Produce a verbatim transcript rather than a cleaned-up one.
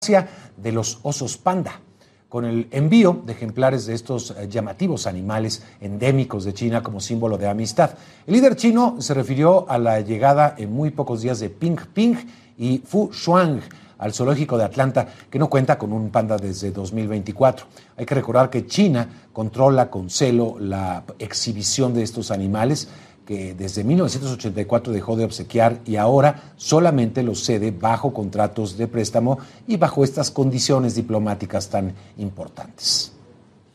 de los osos panda, con el envío de ejemplares de estos llamativos animales endémicos de China como símbolo de amistad. El líder chino se refirió a la llegada en muy pocos días de Ping Ping y Fu Shuang al zoológico de Atlanta, que no cuenta con un panda desde dos mil veinticuatro. Hay que recordar que China controla con celo la exhibición de estos animales, que desde mil novecientos ochenta y cuatro dejó de obsequiar y ahora solamente los cede bajo contratos de préstamo y bajo estas condiciones diplomáticas tan importantes.